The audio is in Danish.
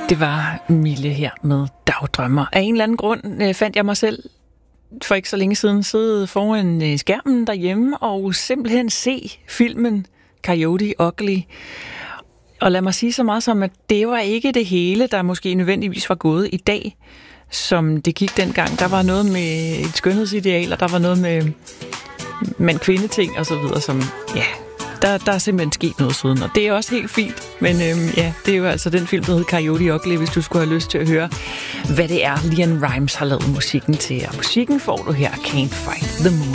Det var Mille her med Dagdrømmer. Af en eller anden grund fandt jeg mig selv for ikke så længe siden sidde foran skærmen derhjemme og simpelthen se filmen Coyote Ugly. Og lad mig sige så meget som, at det var ikke det hele, der måske nødvendigvis var gået i dag, som det gik dengang. Der var noget med et skønhedsideal, og der var noget med mand-kvinde-ting og så videre, som ja... Der er simpelthen sket noget siden, og det er også helt fint. Men ja, det er jo altså den film, der hedder Coyote Ugly, hvis du skulle have lyst til at høre, hvad det er, LeAnn Rimes har lavet musikken til. Og musikken får du her, Can't Fight the Moon.